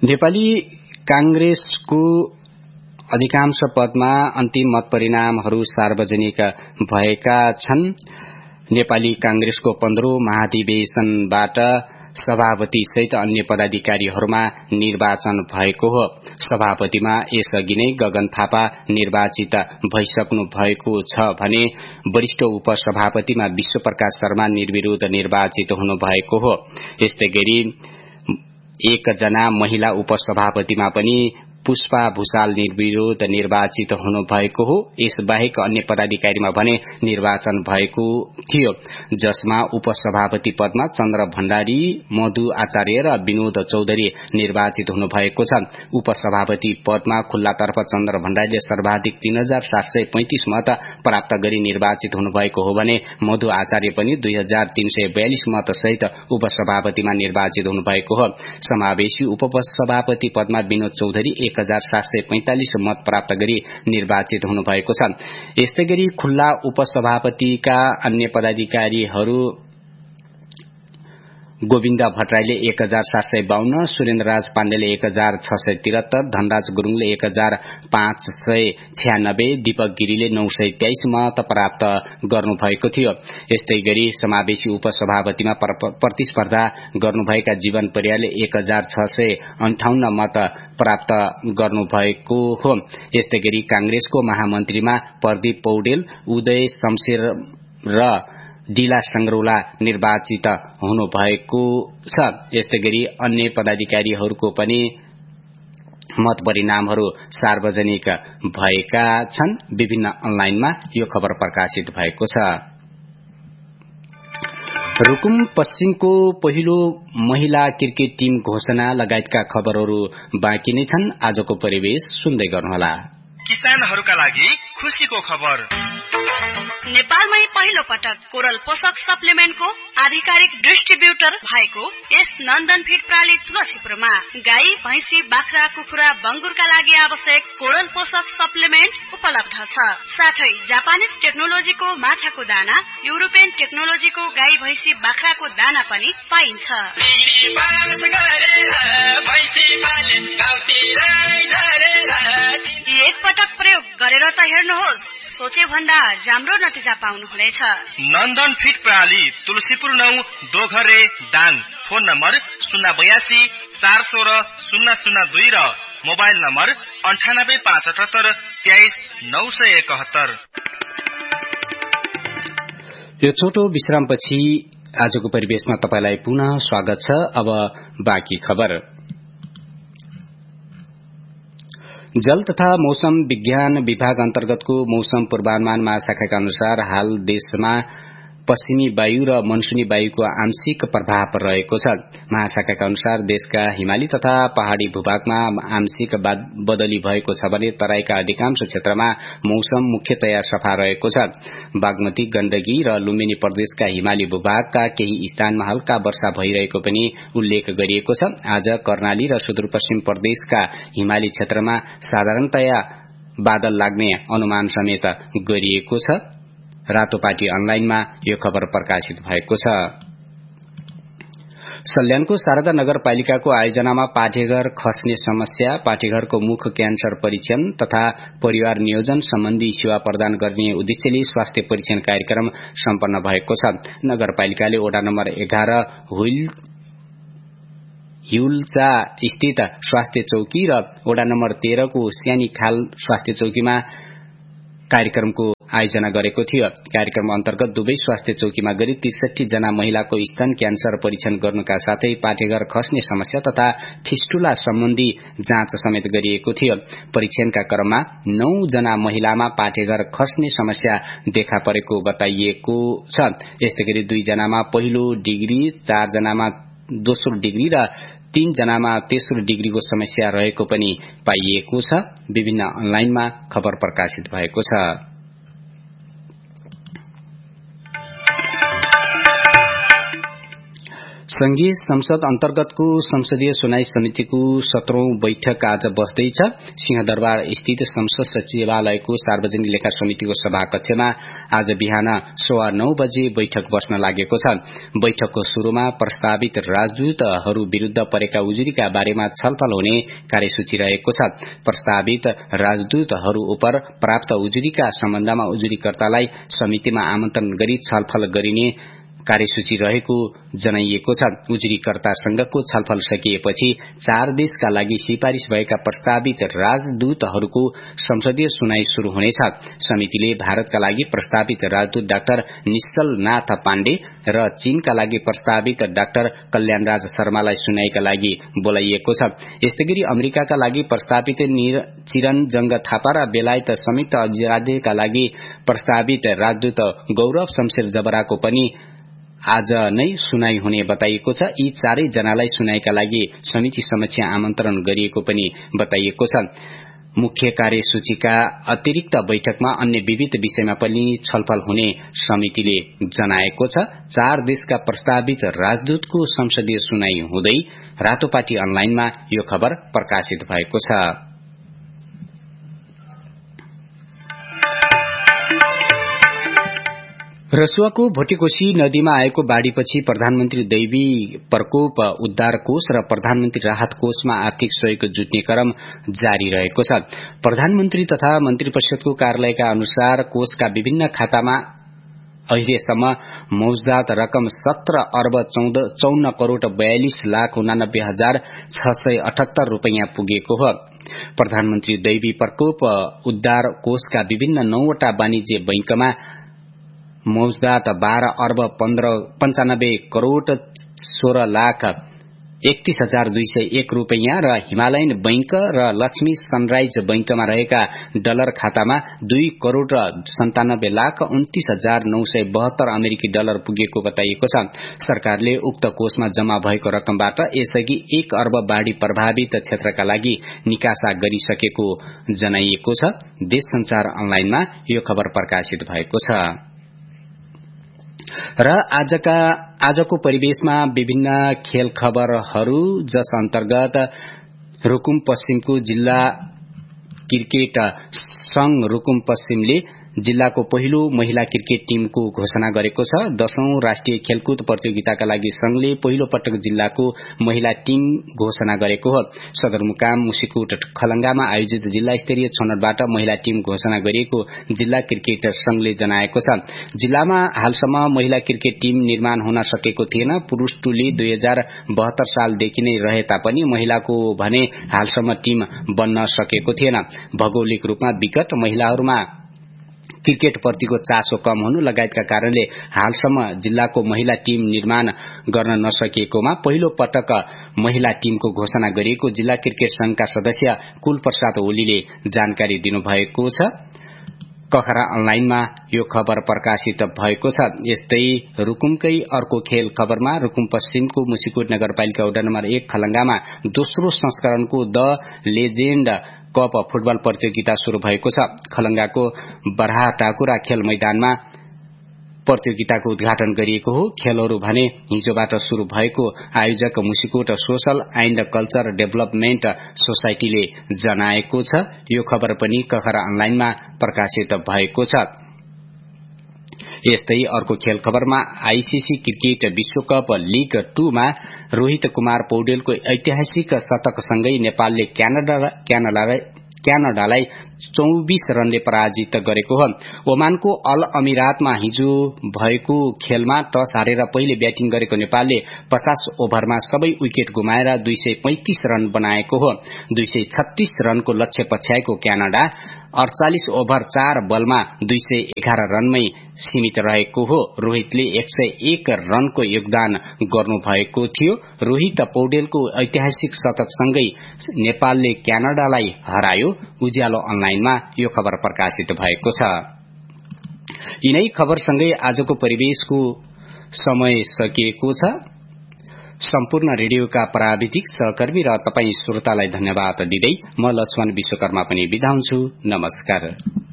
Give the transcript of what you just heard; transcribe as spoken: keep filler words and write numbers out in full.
नेपाली कांग्रेसको अधिकांश पदमा अन्तिम मत परिणामहरू सार्वजनिक भएका छन्। नेपाली कांग्रेसको पन्ध्रौं महाधिवेशनबाट सभापति सहित अन्य पदाधिकारीहरूमा निर्वाचन भएको हो। सभापतिमा यसअघि नै गगन थापा निर्वाचित भइसक्नु भएको छ भने वरिष्ठ उपसभापतिमा विश्वप्रकाश शर्मा निर्विरोध निर्वाचित हुनु भएको हो। यस्तै गरी एकजना महिला उपसभापतिमा पनि पुष्पा भूषाल निर्विरोध निर्वाचित हुनु भएको हो। यसबाहेक अन्य पदाधिकारीमा भने निर्वाचन भएको थियो, जसमा उपसभापति पदमा चन्द्र भण्डारी, मधु आचार्य र विनोद चौधरी निर्वाचित हुनु भएको छ। उपसभापति पदमा खुल्लातर्फ चन्द्र भण्डारीले सर्वाधिक तीन हजार सात सय पैंतिस मत प्राप्त गरी निर्वाचित हुनु भएको हो भने मधु आचार्य पनि दुई हजार तीन सय बयालिस मत सहित उपसभापतिमा निर्वाचित हुनु भएको हो। समावेशी उपसभापति पदमा विनोद चौधरी एक हजार सात सय पैंतालिस मत प्राप्त गरी निर्वाचित हुनु भएको छ। यस्तै गरी खुल्ला उपसभापतिका अन्य पदाधिकारीहरू गोविन्द भट्टराईले एक हजार सात सय बाहन्न, सुरेन्द्रराज पाण्डेले एक हजार छ सय त्रिहत्तर, धनराज गुरूङले एक हजार पाँच सय छ्यानब्बे, दीपक गिरीले नौ सय तेइस मत प्राप्त गर्नुभएको थियो। यस्तै गरी समावेशी उपसभापतिमा प्रतिस्पर्धा गर्नुभएका जीवन परियारले एक हजार छ सय अन्ठाउन्न मत प्राप्त गर्नुभएको हो। यस्तै गरी कांग्रेसको महामन्त्रीमा प्रदीप पौडेल, उदय शमशेर र डिला संग्रौला निर्वाचित हुनु भएको छ। यस्तै गरी अन्य पदाधिकारीहरूको पनि मत परिणामहरू सार्वजनिक भएका छन्। विभिन्न अनलाइनमा यो खबर प्रकाशित भएको छ। रुकुम पश्चिमको पहिलो महिला क्रिकेट टिम घोषणा लगायतका खबरहरू बाँकी नै छन्। आजको परिवेश सुन्दै गर्नुहोला। किसानहरूका लागि खुशीको खबर। नेपालमै पहिलो पटक कोरल पोषक सप्लिमेन्टको आधिकारिक डिस्ट्रिब्युटर भएको यस नन्दन फिड प्राली तुलसीपुरमा गाई, भैंसी, बाख्रा, कुखुरा, बंगुरका लागि आवश्यक कोरल पोषक सप्लिमेन्ट उपलब्ध छ। साथै जापानिज टेक्नोलोजीको माछाको दाना, युरोपियन टेक्नोलोजीको गाई, भैंसी, बाख्राको दाना पनि पाइन्छ। एक पटक प्रयोग गरेर त हेर्नुहोस्, सोचे भन्दा राम्रो नतिजा पाउनुहुनेछ। नन्दन फिट प्रणाली तुलसीपुर नौ दोघरे दाङ। फोन नम्बर शून्य बयासी चार सोह्र शून्य शून्य दुई र मोबाइल नम्बर अन्ठानब्बे पाँच अठहत्तर तेइस नौ सय एकहत्तर। यो छोटो विश्रामपछि आजको परिवेशमा तपाईलाई पुनः स्वागत छ। अब बाँकी खबर। जल तथा मौसम विज्ञान विभाग अन्तर्गतको मौसम पूर्वानुमान महाशाखाका अनुसार हाल देशमा पश्चिमी वायु र मनसुनी वायुको आंशिक प्रभाव रहेको छ। महाशाखाका अनुसार देशका हिमाली तथा पहाड़ी भूभागमा आंशिक बदली भएको छ भने तराईका अधिकांश क्षेत्रमा मौसम मुख्यतया सफा रहेको छ। बागमती, गण्डकी र लुम्बिनी प्रदेशका हिमाली भूभागका केही स्थानमा हल्का वर्षा भइरहेको पनि उल्लेख गरिएको छ। आज कर्णाली र सुदूरपश्चिम प्रदेशका हिमाली क्षेत्रमा साधारणतया बादल लाग्ने अनुमान समेत गरिएको छ। रातोपाटी अनलाइनमा यो खबर प्रकाशित भएको छ। सल्यानको शारदा नगरपालिकाको आयोजनामा पाठेघर खस्ने समस्या, पाठेघरको मुख क्यान्सर परीक्षण तथा परिवार नियोजन सम्बन्धी सेवा प्रदान गर्ने उद्देश्यले स्वास्थ्य परीक्षण कार्यक्रम सम्पन्न भएको छ। नगरपालिकाले वडा नम्बर एघार हुइल हिउल्चा स्थित स्वास्थ्य चौकी र वडा नम्बर तेह्रको स्यानी खाल स्वास्थ्य चौकीमा कार्यक्रमको आयोजना गरेको थियो। कार्यक्रम अन्तर्गत दुवै स्वास्थ्य चौकीमा गरी त्रिसठी जना महिलाको स्तन क्यान्सर परीक्षण गर्नुका साथै पाठेघर खस्ने समस्या तथा फिस्टुला सम्बन्धी जाँच समेत गरिएको थियो। परीक्षणका क्रममा नौ जना महिलामा पाठेघर खस्ने समस्या देखा परेको बताइएको छ। यस्तै गरी दुई जनामा पहिलो डिग्री, चार जनामा दोस्रो डिग्री र तीन जनामा तेस्रो डिग्रीको समस्या रहेको पनि पाइएको छ। विभिन्न अनलाइनमा खबर प्रकाशित भएको छ। संघीय संसद अन्तर्गतको संसदीय सुनाई समितिको सत्रौं बैठक आज बस्दैछ। सिंहदरबार स्थित संसद सचिवालयको सार्वजनिक लेखा समितिको सभाकक्षमा आज बिहान सवा नौ बजे बैठक बस्न लागेको छ। बैठकको शुरूमा प्रस्तावित राजदूतहरू विरूद्ध परेका उजुरीका बारेमा छलफल हुने कार्यसूची रहेको छ। प्रस्तावित राजदूतहरू उप प्राप्त उजुरीका सम्बन्धमा उजुरीकर्तालाई समितिमा आमन्त्रण गरी छलफल गरिने कार्यसूची रहेको जनाइएको छ। उजुरीकर्तासँगको छलफल सकिएपछि चार देशका लागि सिफारिश भएका प्रस्तावित राजदूतहरूको संसदीय सुनाई शुरू हुनेछ। समितिले भारतका लागि प्रस्तावित राजदूत डाक्टर निश्चल नाथ पाण्डे र चीनका लागि प्रस्तावित डाक्टर कल्याणराज शर्मालाई सुनाईका लागि बोलाइएको छ। यस्तैगरी अमेरिकाका लागि प्रस्तावित चिरनजंग थापा र बेलायत संयुक्त राज्यका लागि प्रस्तावित राजदूत गौरव शमशेर जबराको पनि आज नै सुनाई हुने बताइएको छ। यी चारै जनालाई सुनाईका लागि समिति समक्ष आमन्त्रण गरिएको पनि बताइएको छ। मुख्य कार्यसूचीका अतिरिक्त बैठकमा अन्य विविध विषयमा पनि छलफल हुने समितिले जनाएको छ। चार देशका प्रस्तावित राजदूतको संसदीय सुनाई हुँदै रातोपाटी अनलाइनमा यो खबर प्रकाशित भएको छ। रसुवाको भोटेकोशी नदीमा आएको बाढ़ीपछि प्रधानमन्त्री दैवी प्रकोप उद्धार कोष र प्रधानमन्त्री राहत कोषमा आर्थिक सहयोग जुट्ने क्रम जारी रहेको छ। प्रधानमन्त्री तथा मन्त्री परिषदको कार्यालयका अनुसार कोषका विभिन्न खातामा अहिलेसम्म मौजदात रकम सत्र अर्ब चौन्न करोड़ बयालिस लाख उनानब्बे हजार छ सय अठहत्तर रूपियाँ पुगेको हो। प्रधानमन्त्री दैवी प्रकोप उद्धार कोषका विभिन्न नौवटा वाणिज्य बैंकमा मौजदात बाह्र अर्ब पञ्चानब्बे करोड़ सोह्र लाख एकतीस हजार दुई सय एक रूपियाँ र हिमालयन बैंक र लक्ष्मी सनराइज बैंकमा रहेका डलर खातामा दुई करोड़ सन्तानब्बे लाख उन्तीस हजार नौ सय बहत्तर अमेरिकी डलर पुगेको बताइएको छ। सरकारले उक्त कोषमा जम्मा भएको रकमबाट यसअघि एक अर्ब बाढ़ी प्रभावित क्षेत्रका लागि निकासा गरिसकेको जनाइएको छ। देश संचार अनलाइनमा यो खबर प्रकाशित भएको छ। र आजका आजको परिवेशमा विभिन्न खेल खबरहरू, जस अन्तर्गत रुकुम पश्चिमको जिल्ला क्रिकेट संघ रुकुम पश्चिमले जिल्लाको पहिलो महिला क्रिकेट टीमको घोषणा गरेको छ। दशौं राष्ट्रिय खेलकुद प्रतियोगिताका लागि संघले पहिलो पटक जिल्लाको महिला टीम घोषणा गरेको हो। सदरमुकाम मुसिकोट खलंगामा आयोजित जिल्ला स्तरीय छनौटबाट महिला टीम घोषणा गरिएको जिल्ला क्रिकेट संघले जनाएको छ। जिल्लामा हालसम्म महिला क्रिकेट टीम निर्माण हुन सकेको थिएन। पुरूष टोली दुई हजार बहत्तर सालदेखि नै रहे तापनि महिलाको भने हालसम्म टीम बन्न सकेको थिएन। भौगोलिक रूपमा विगत महिलाहरूमा क्रिकेट प्रतिको चासो कम हुनु लगायतका कारणले हालसम्म जिल्लाको महिला टीम निर्माण गर्न नसकिएकोमा पहिलो पटक महिला टीमको घोषणा गरिएको जिल्ला क्रिकेट संघका सदस्य कुलप्रसाद ओलीले जानकारी दिनुभएको छ। कखरा अनलाइनमा यो खबर प्रकाशित भएको छ। यस्तै रुकुमकै अर्को खेल खबरमा रुकुम पश्चिमको मुसिकोट नगरपालिका वडा नम्बर एक खलंगामा दोस्रो संस्करणको द लेजेण्ड कप फुटबल प्रतियोगिता शुरू भएको छ। खलंगाको बरहा टाकुरा खेल मैदानमा प्रतियोगिताको उद्घाटन गरिएको हो। खेलहरू भने हिजोबाट शुरू भएको आयोजक Musikot social and culture development सोसाइटीले जनाएको छ। यो खबर पनि कखरा अनलाइनमा प्रकाशित भएको छ। यस्तै अर्को खेल खबरमा आईसीसी क्रिकेट विश्वकप लीग टू मा रोहित कुमार पौडेलको ऐतिहासिक शतकसँगै नेपालले क्यानाडा क्यानाडालाई क्यानाडालाई चौबीस रनले पराजित गरेको हो। ओमानको अल अमिरातमा हिजो भएको खेलमा टस हारेर पहिले ब्याटिङ गरेको नेपालले पचास ओभरमा सबै विकेट गुमाएर दुई सय पैंतिस रन बनाएको हो। दुई सय छत्तीस रनको लक्ष्य पछ्याएको क्यानाडा अड़चालिस ओभर चार बलमा दुई सय एघार रनमै सीमित रहेको हो। रोहितले एक सय एक रनको योगदान गर्नुभएको थियो। रोहित पौडेलको ऐतिहासिक शतकसँगै नेपालले क्यानाडालाई हरायो। उज्यालो अनलाइनमा यो खबर प्रकाशित भएको छ। यिनै खबरसँगै आजको परिवेशको समय सकिएको छ। सम्पूर्ण रेडियोका प्राविधिक सहकर्मी र तपाई श्रोतालाई धन्यवाद दिँदै म लक्ष्मण विश्वकर्मा पनि बिदा हुन्छु। नमस्कार।